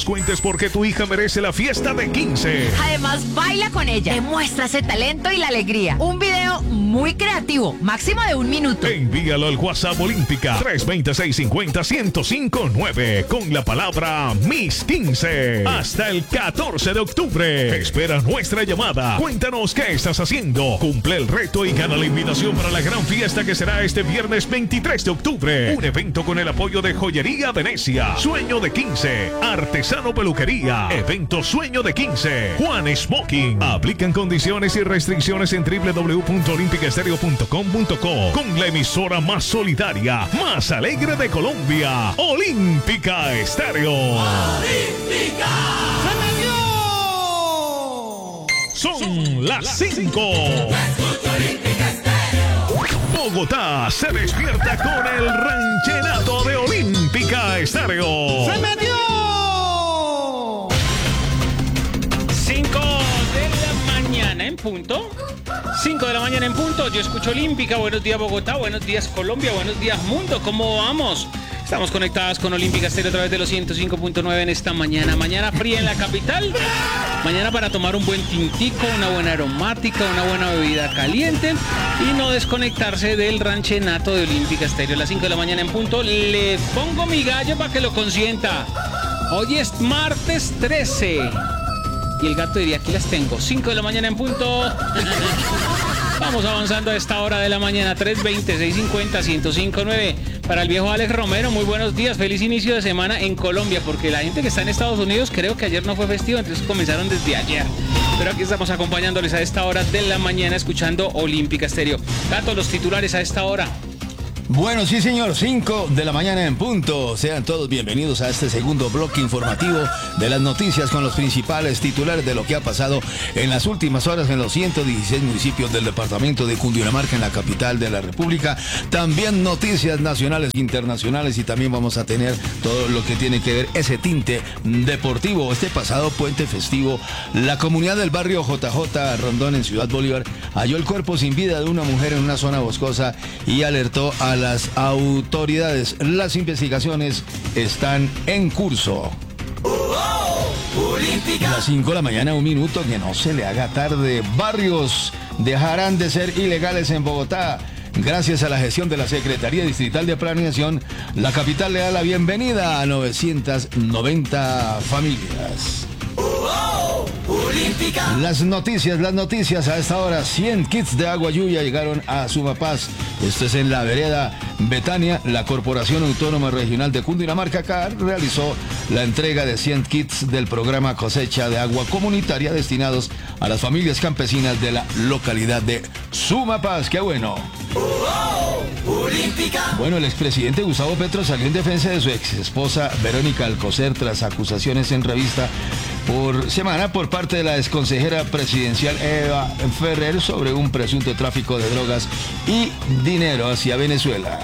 Cuentes porque tu hija merece la fiesta de 15. Además, baila con ella. Demuestra ese talento y la alegría. Un video muy creativo, máximo de 1 minuto. Envíalo al WhatsApp Olímpica 320-650-1059 con la palabra Miss 15. Hasta el 14 de octubre. Espera nuestra llamada. Cuéntanos qué estás haciendo. Cumple el reto y gana la invitación para la gran fiesta que será este viernes 23 de octubre. Un evento con el apoyo de Joyería Venecia, Sueño de 15, Artesano Peluquería, Evento Sueño de 15, Juan Smoking. Aplican condiciones y restricciones en www.olimpicaestereo.com.co con la emisora más solidaria, más alegre de Colombia, Olímpica Estéreo. ¡Olímpica! Son las 5. Bogotá se despierta con el ranchenato de Olímpica Estéreo. ¡Se metió! 5 de la mañana en punto. 5 de la mañana en punto. Yo escucho Olímpica. Buenos días, Bogotá. Buenos días, Colombia. Buenos días, mundo. ¿Cómo vamos? Estamos conectadas con Olímpica Estéreo a través de los 105.9 en esta mañana. Mañana fría en la capital. Mañana para tomar un buen tintico, una buena aromática, una buena bebida caliente y no desconectarse del ranchenato de Olímpica Estéreo. A las 5 de la mañana en punto. Le pongo mi gallo para que lo consienta. Hoy es martes 13. Y el gato diría, aquí las tengo. 5 de la mañana en punto. Vamos avanzando a esta hora de la mañana. 320-650-1059. Para el viejo Alex Romero, muy buenos días. Feliz inicio de semana en Colombia. Porque la gente que está en Estados Unidos, creo que ayer no fue festivo, entonces comenzaron desde ayer. Pero aquí estamos acompañándoles a esta hora de la mañana, escuchando Olímpica Estéreo. Gato, los titulares a esta hora. Bueno, sí señor, 5 de la mañana en punto. Sean todos bienvenidos a este segundo bloque informativo de las noticias con los principales titulares de lo que ha pasado en las últimas horas en los 116 municipios del departamento de Cundinamarca, en la capital de la República. También noticias nacionales e internacionales, y también vamos a tener todo lo que tiene que ver ese tinte deportivo. Este pasado puente festivo, la comunidad del barrio JJ Rondón en Ciudad Bolívar halló el cuerpo sin vida de una mujer en una zona boscosa y alertó a las autoridades. Las investigaciones están en curso. Las 5 de la mañana, 1 minuto, que no se le haga tarde. Barrios dejarán de ser ilegales en Bogotá. Gracias a la gestión de la Secretaría Distrital de Planeación, la capital le da la bienvenida a 990 familias. Las noticias a esta hora. 100 kits de agua lluvia llegaron a Sumapaz. Esto es en la vereda Betania. La Corporación Autónoma Regional de Cundinamarca, CAR, realizó la entrega de 100 kits del programa Cosecha de Agua Comunitaria destinados a las familias campesinas de la localidad de Sumapaz. ¡Qué bueno! Bueno, el expresidente Gustavo Petro salió en defensa de su exesposa Verónica Alcocer tras acusaciones en revista por semana por parte de la exconsejera presidencial Eva Ferrer sobre un presunto tráfico de drogas y dinero hacia Venezuela.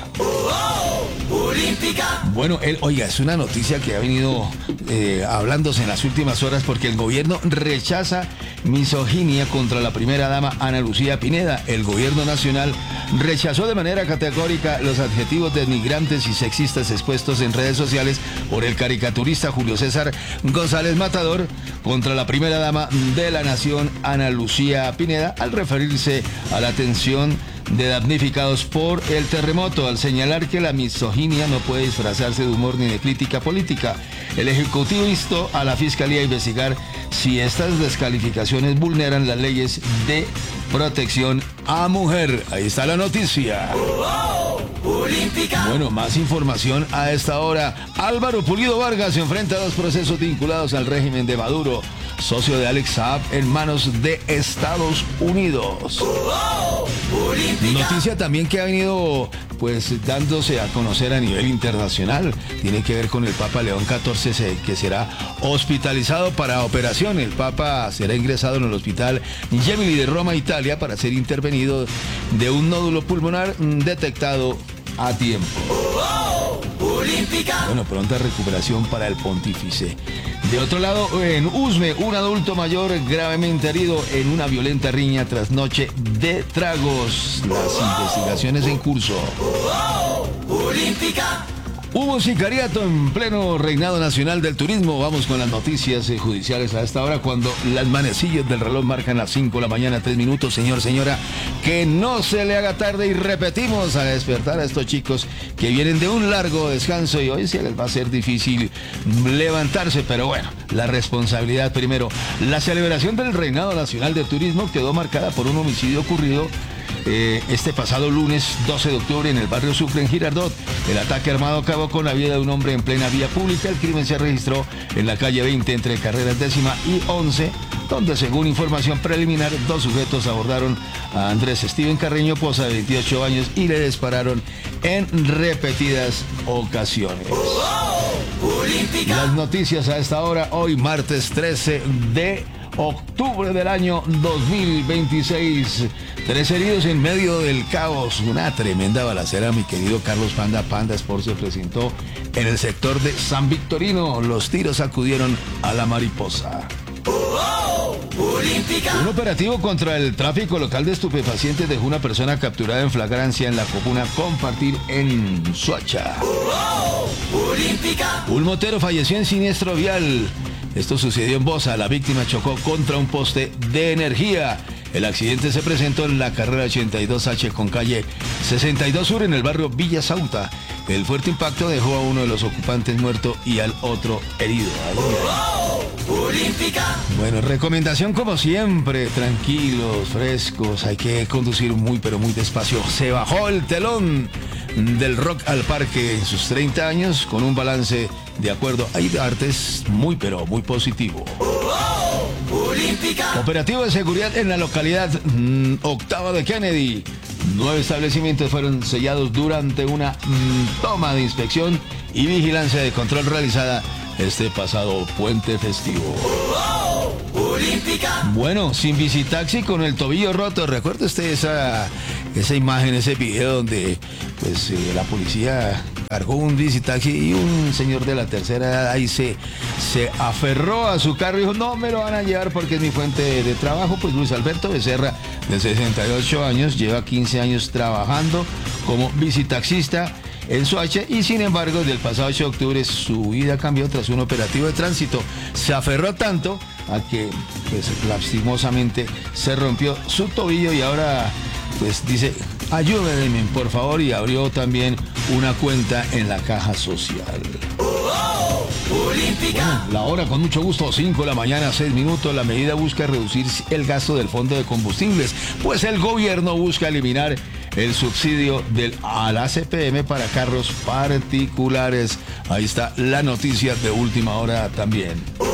Bueno, es una noticia que ha venido hablándose en las últimas horas, porque el gobierno rechaza misoginia contra la primera dama Ana Lucía Pineda. El gobierno nacional rechazó de manera categórica los adjetivos denigrantes y sexistas expuestos en redes sociales por el caricaturista Julio César González Matador contra la primera dama de la nación, Ana Lucía Pineda, al referirse a la atención de damnificados por el terremoto, al señalar que la misoginia no puede disfrazarse de humor ni de crítica política. El Ejecutivo instó a la Fiscalía a investigar si estas descalificaciones vulneran las leyes de protección a mujer. Ahí está la noticia. Bueno, más información a esta hora. Álvaro Pulido Vargas se enfrenta a 2 procesos vinculados al régimen de Maduro, socio de Alex Saab, en manos de Estados Unidos. Noticia también que ha venido dándose a conocer a nivel internacional. Tiene que ver con el Papa León XIV, que será hospitalizado para operación. El Papa será ingresado en el hospital Gemelli de Roma, Italia, para ser intervenido de un nódulo pulmonar detectado a tiempo. Bueno, pronta recuperación para el pontífice. De otro lado, en Usme, un adulto mayor gravemente herido en una violenta riña tras noche de tragos. Las investigaciones en curso. Hubo sicariato en pleno reinado nacional del turismo. Vamos con las noticias judiciales a esta hora, cuando las manecillas del reloj marcan las 5 de la mañana, 3 minutos. Señor, señora, que no se le haga tarde y repetimos a despertar a estos chicos que vienen de un largo descanso y hoy se les va a ser difícil levantarse, pero bueno, la responsabilidad primero. La celebración del reinado nacional del turismo quedó marcada por un homicidio ocurrido este pasado lunes 12 de octubre en el barrio Sucre, en Girardot. El ataque armado acabó con la vida de un hombre en plena vía pública. El crimen se registró en la calle 20 entre carreras 10ª y 11, donde según información preliminar, 2 sujetos abordaron a Andrés Steven Carreño Poza, de 28 años, y le dispararon en repetidas ocasiones. Las noticias a esta hora, hoy martes 13 de octubre del año 2026. 3 heridos en medio del caos. Una tremenda balacera, mi querido Carlos Panda. Panda Sport se presentó en el sector de San Victorino. Los tiros acudieron a la mariposa. Un operativo contra el tráfico local de estupefacientes dejó una persona capturada en flagrancia en la comuna Compartir, en Soacha. Un motero falleció en siniestro vial. Esto sucedió en Bosa. La víctima chocó contra un poste de energía. El accidente se presentó en la carrera 82H con calle 62 Sur, en el barrio Villa Sauta. El fuerte impacto dejó a uno de los ocupantes muerto y al otro herido. Bueno, recomendación como siempre, tranquilos, frescos, hay que conducir muy pero muy despacio. Se bajó el telón del Rock al Parque en sus 30 años con un balance de acuerdo a Artes muy pero muy positivo. Operativo de seguridad en la localidad octava de Kennedy. 9 establecimientos fueron sellados durante una toma de inspección y vigilancia de control realizada este pasado puente festivo. Bueno, sin visitaxi con el tobillo roto. ¿Recuerda usted esa imagen, ese video donde pues la policía cargó un visitaxi y un señor de la tercera edad ahí se aferró a su carro y dijo: no me lo van a llevar porque es mi fuente de trabajo? Pues Luis Alberto Becerra, de 68 años, lleva 15 años trabajando como visitaxista en Soacha y sin embargo del pasado 8 de octubre su vida cambió tras un operativo de tránsito. Se aferró tanto a que pues lastimosamente se rompió su tobillo y ahora pues dice: ayúdenme por favor, y abrió también una cuenta en la Caja Social. Bueno, la hora con mucho gusto, 5 de la mañana, 6 minutos. La medida busca reducir el gasto del fondo de combustibles, pues el gobierno busca eliminar el subsidio a la CPM para carros particulares. Ahí está la noticia de última hora también.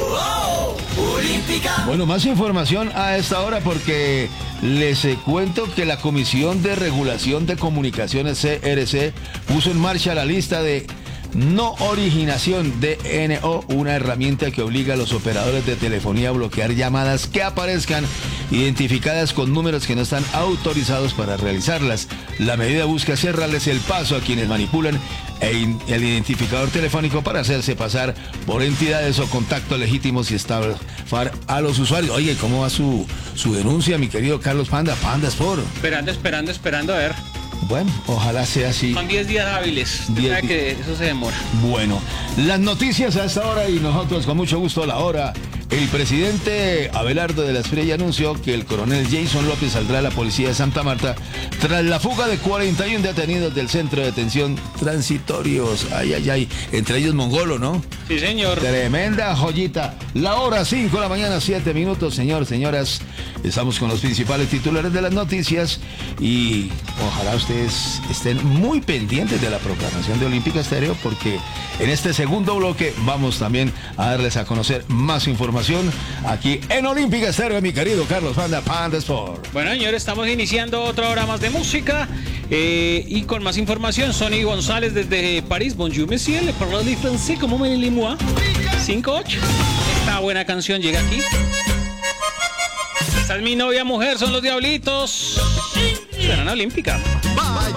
Bueno, más información a esta hora porque les cuento que la Comisión de Regulación de Comunicaciones, CRC, puso en marcha la lista de no originación DNO, una herramienta que obliga a los operadores de telefonía a bloquear llamadas que aparezcan identificadas con números que no están autorizados para realizarlas. La medida busca cerrarles el paso a quienes manipulan el identificador telefónico para hacerse pasar por entidades o contactos legítimos y estafar a los usuarios. Oye, ¿cómo va su denuncia, mi querido Carlos Panda Sport? Esperando a ver. Bueno, ojalá sea así. Con 10 días hábiles. Que eso se demora. Bueno, las noticias a esta hora y nosotros con mucho gusto a la hora. El presidente Abelardo de la Espriella anunció que el coronel Jason López saldrá a la policía de Santa Marta tras la fuga de 41 detenidos del centro de detención transitorios. Ay, entre ellos Mongolo, ¿no? Sí, señor. Tremenda joyita. La hora 5 de la mañana, 7 minutos, señoras. Estamos con los principales titulares de las noticias y ojalá ustedes estén muy pendientes de la programación de Olímpica Estéreo porque en este segundo bloque vamos también a darles a conocer más información aquí en Olímpica Estéreo, mi querido Carlos Panda Sport. Bueno, señores, estamos iniciando otra hora más de música y con más información. Sonny González desde París. Bonjour, monsieur, le parle français, comment me le moi? 5-8. Esta buena canción llega aquí. Esta es mi novia mujer, son los Diablitos. Serán Olímpica.